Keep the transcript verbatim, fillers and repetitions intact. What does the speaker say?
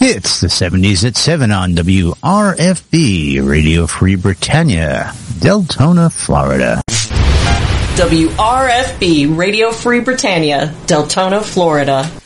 It's the seventies at seven on W R F B, Radio Free Britannia, Deltona, Florida. W R F B, Radio Free Britannia, Deltona, Florida.